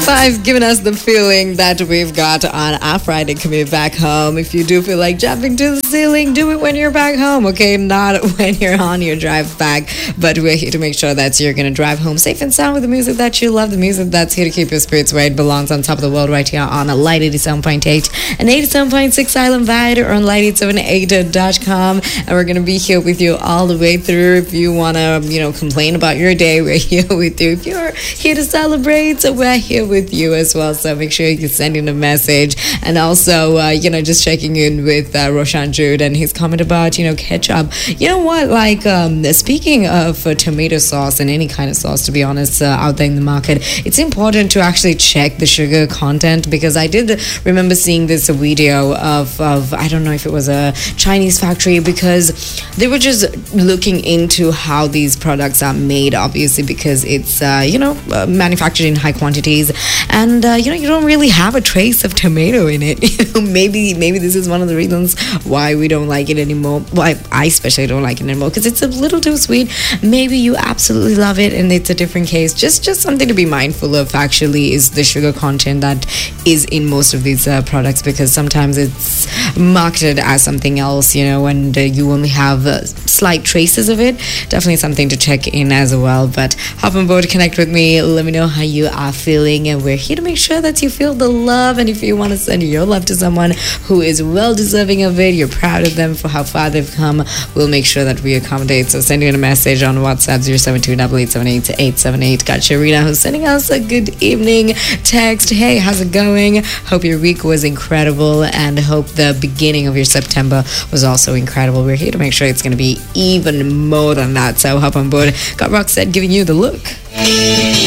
5 giving us the feeling that we've got on our Friday commute back home. If you do feel like jumping to the ceiling, do it when you're back home, okay? Not when you're on your drive back. But we're here to make sure that you're going to drive home safe and sound with the music that you love, the music that's here to keep your spirits where it belongs, on top of the world, right here on Light 87.8 and 87.6 Island Wide, or on light878.com. And we're going to be here with you all the way through. If you want to, complain about your day, we're here with you. If you're here to celebrate, so we're here with you as well. So make sure you send in a message. And also, just checking in with Roshan Jude and his comment about, ketchup. You know what? Like, speaking of tomato sauce and any kind of sauce, to be honest, out there in the market, it's important to actually check the sugar content, because I did remember seeing this video of I don't know if it was a Chinese factory, because they were just looking into how these products are made, obviously, because it's, manufactured in high quantities. And, you don't really have a trace of tomato in it. Maybe this is one of the reasons why we don't like it anymore. Why I especially don't like it anymore, because it's a little too sweet. Maybe you absolutely love it and it's a different case. Just something to be mindful of, actually, is the sugar content that is in most of these products, because sometimes it's marketed as something else, and you only have slight traces of it. Definitely something to check in as well. But hop on board, connect with me, let me know how you are feeling, and we're here to make sure that you feel the love. And if you want to send your love to someone who is well deserving of it, you're proud of them for how far they've come, we'll make sure that we accommodate. So send in a message on WhatsApp 072-8878-878. Got Sharina, who's sending us a good evening text. Hey, how's it going? Hope your week was incredible, and hope the beginning of your September was also incredible. We're here to make sure it's going to be even more than that. So hop on board. Got Roxette giving you the look.